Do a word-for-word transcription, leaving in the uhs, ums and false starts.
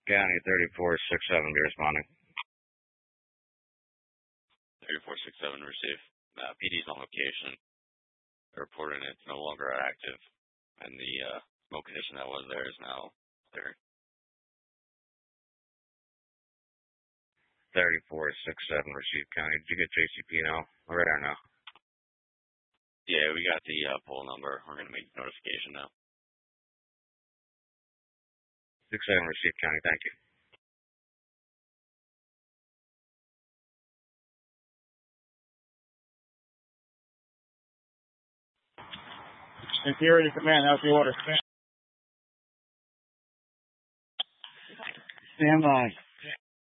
County thirty-four six seven, be responding. thirty-four six seven, receive. Uh, P D's on location. They're reporting it's no longer active, and the uh, smoke condition that was there is now clear. thirty-four six seven, receive. County, did you get J C P now? Or radar now? Yeah, we got the uh, poll number. We're going to make notification now. six seven, receive. County, thank you. Interior Command, how's the order? Stand by.